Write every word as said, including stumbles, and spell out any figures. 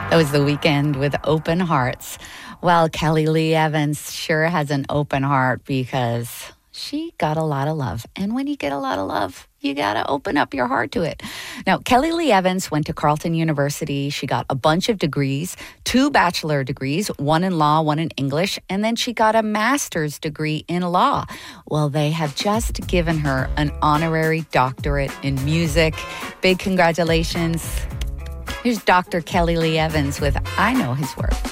That was The Weeknd with Open Hearts. Well, Kelly Lee Evans sure has an open heart because she got a lot of love. And when you get a lot of love, you got to open up your heart to it. Now, Kelly Lee Evans went to Carleton University. She got a bunch of degrees, two bachelor degrees, one in law, one in English, and then she got a master's degree in law. Well, they have just given her an honorary doctorate in music. Big congratulations. Here's Doctor Kelly Lee Evans with I Know His Worth.